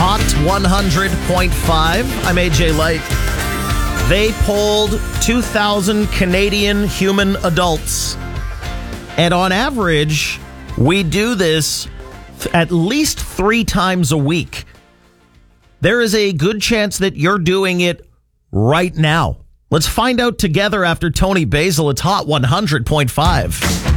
Hot 100.5. I'm AJ Light. They polled 2,000 Canadian human adults. And on average, we do this at least 3 times a week. There is a good chance that you're doing it right now. Let's find out together after Tony Basil. It's Hot 100.5.